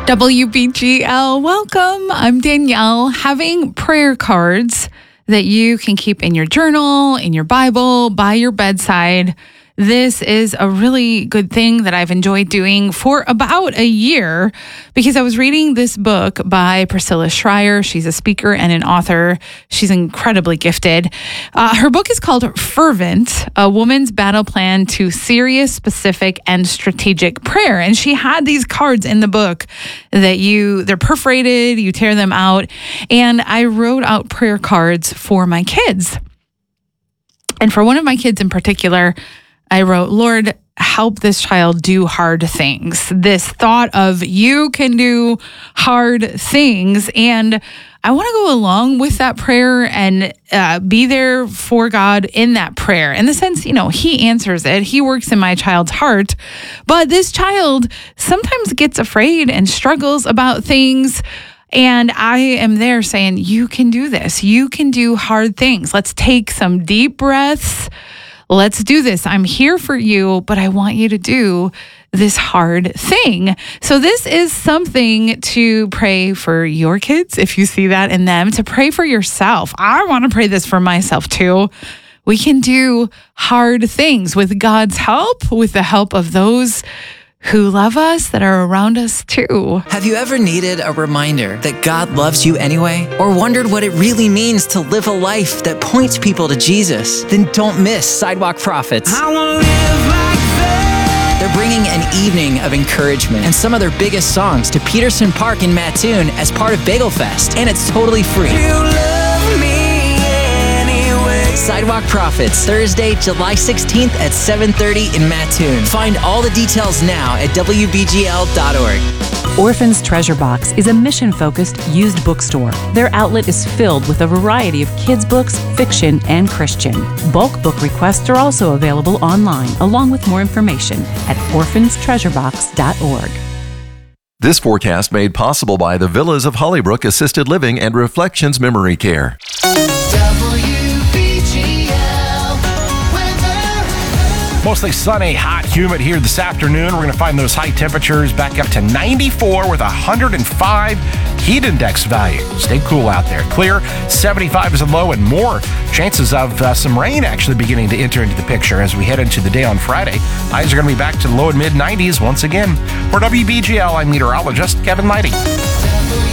WBGL, welcome. I'm Danielle. Having prayer cards that you can keep in your journal, in your Bible, by your bedside. This is a really good thing that I've enjoyed doing for about a year because I was reading this book by Priscilla Shirer. She's a speaker and an author. She's incredibly gifted. Her book is called Fervent, A Woman's Battle Plan to Serious, Specific, and Strategic Prayer. And she had these cards in the book that they're perforated, you tear them out. And I wrote out prayer cards for my kids. And for one of my kids in particular, I wrote, Lord, help this child do hard things. This thought of you can do hard things. And I want to go along with that prayer and be there for God in that prayer. In the sense, he answers it. He works in my child's heart. But this child sometimes gets afraid and struggles about things. And I am there saying, you can do this. You can do hard things. Let's take some deep breaths. Let's do this. I'm here for you, but I want you to do this hard thing. So this is something to pray for your kids, if you see that in them, to pray for yourself. I want to pray this for myself too. We can do hard things with God's help, with the help of those who love us, that are around us too. Have you ever needed a reminder that God loves you anyway? Or wondered what it really means to live a life that points people to Jesus? Then don't miss Sidewalk Prophets. I wanna live like that. They're bringing an evening of encouragement and some of their biggest songs to Peterson Park in Mattoon as part of Bagel Fest, and it's totally free. You love me anyway. Sidewalk Prophets, Thursday, July 16th at 7:30 in Mattoon. Find all the details now at WBGL.org. Orphan's Treasure Box is a mission-focused used bookstore. Their outlet is filled with a variety of kids' books, fiction, and Christian. Bulk book requests are also available online, along with more information at orphanstreasurebox.org. This forecast made possible by the Villas of Hollybrook Assisted Living and Reflections Memory Care. Mostly sunny, hot, humid here this afternoon. We're going to find those high temperatures back up to 94 with 105 heat index value. Stay cool out there. Clear, 75 is a low, and more chances of some rain actually beginning to enter into the picture as we head into the day on Friday. Highs are going to be back to the low and mid 90s once again. For WBGL, I'm meteorologist Kevin Leidy.